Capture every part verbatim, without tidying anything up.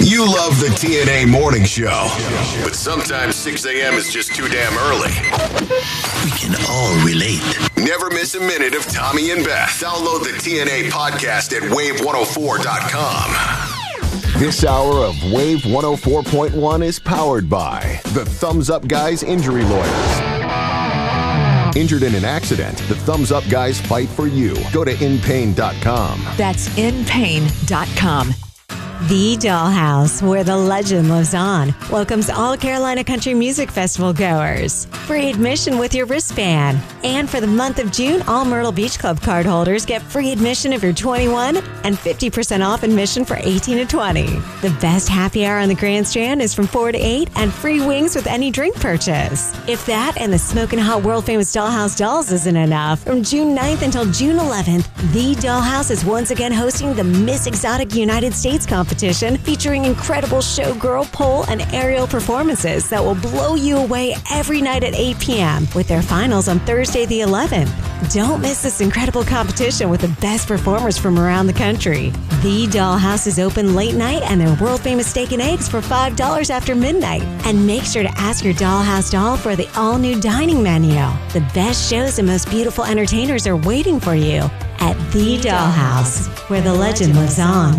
You love the T N A Morning Show, but sometimes six a.m. is just too damn early. We can all relate. Never miss a minute of Tommy and Beth. Download the T N A podcast at wave one oh four dot com. This hour of Wave one oh four point one is powered by the Thumbs Up Guys Injury Lawyers. Injured in an accident, the Thumbs Up Guys fight for you. Go to in pain dot com. That's in pain dot com. The Dollhouse, where the legend lives on, welcomes all Carolina Country Music Festival goers. Free admission with your wristband. And for the month of June, all Myrtle Beach Club card holders get free admission if you're twenty-one and fifty percent off admission for eighteen to twenty. The best happy hour on the Grand Strand is from four to eight and free wings with any drink purchase. If that and the smoking hot world-famous Dollhouse dolls isn't enough, from June ninth until June eleventh, The Dollhouse is once again hosting the Miss Exotic United States competition, featuring incredible showgirl, pole, and aerial performances that will blow you away every night at eight p.m. with their finals on Thursday the eleventh. Don't miss this incredible competition with the best performers from around the country. The Dollhouse is open late night and their world-famous steak and eggs for five dollars after midnight. And make sure to ask your Dollhouse doll for the all-new dining menu. The best shows and most beautiful entertainers are waiting for you at The Dollhouse, where the legend lives on.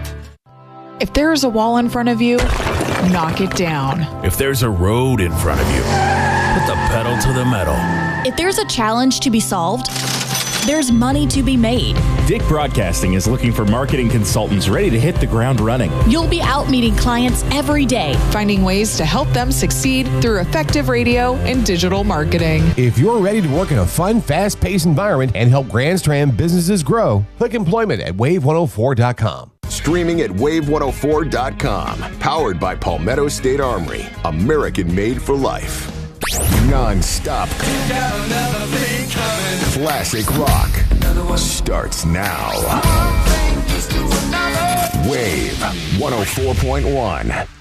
If there is a wall in front of you, knock it down. If there's a road in front of you, put the pedal to the metal. If there's a challenge to be solved, there's money to be made. Dick Broadcasting is looking for marketing consultants ready to hit the ground running. You'll be out meeting clients every day, finding ways to help them succeed through effective radio and digital marketing. If you're ready to work in a fun, fast-paced environment and help Grand Strand businesses grow, click employment at wave one oh four dot com. Streaming at wave one oh four dot com. Powered by Palmetto State Armory. American made for life. Non-stop classic rock starts now. Wave one oh four point one.